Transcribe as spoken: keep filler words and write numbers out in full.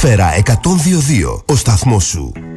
Ατμόσφαιρα εκατόν δύο κόμμα δύο. Ο σταθμός σου.